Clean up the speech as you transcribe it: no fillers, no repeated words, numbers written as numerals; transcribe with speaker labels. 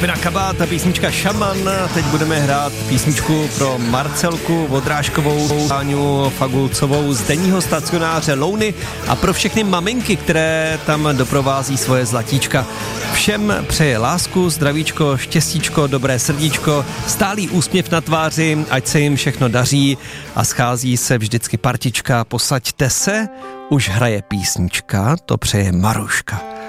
Speaker 1: Skupina Kabát a písnička Šaman. Teď budeme hrát písničku pro Marcelku Vodrážkovou, Táňu Fagulcovou z denního stacionáře Louny a pro všechny maminky, které tam doprovází svoje zlatíčka. Všem přeje lásku, zdravíčko, štěstíčko, dobré srdíčko, stálý úsměv na tváři, ať se jim všechno daří a schází se vždycky partička. Posaďte se, už hraje písnička, to přeje Maruška.